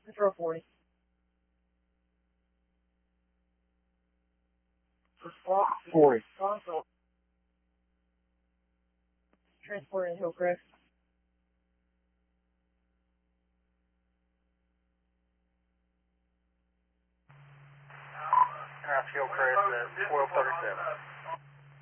Control 40. Response 40. console. Transport in Hillcrest. Hillcrest at 1237.